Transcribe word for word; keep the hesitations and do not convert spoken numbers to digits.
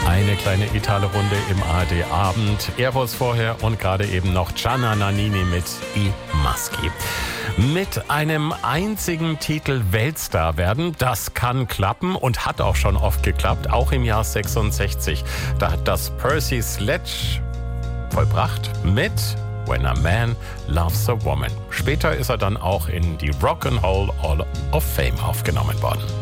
Eine kleine Italo-Runde im A R D-Abend. Airbus vorher und gerade eben noch Gianna Nannini mit I Maschi. Mit einem einzigen Titel Weltstar werden, das kann klappen und hat auch schon oft geklappt, auch im Jahr sechsundsechzig. Da hat das Percy Sledge vollbracht mit When a Man Loves a Woman. Später ist er dann auch in die Rock and Roll Hall of Fame aufgenommen worden.